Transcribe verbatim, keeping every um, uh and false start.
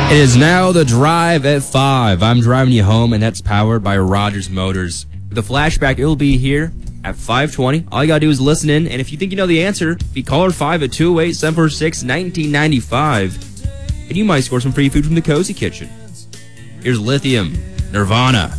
It is now the drive at five. I'm driving you home, and that's powered by Rogers Motors. The flashback, it will be here at five twenty. All you got to do is listen in, and if you think you know the answer, be caller five at two oh eight, seven four six, one nine nine five, and you might score some free food from the Cozy Kitchen. Here's Lithium, Nirvana.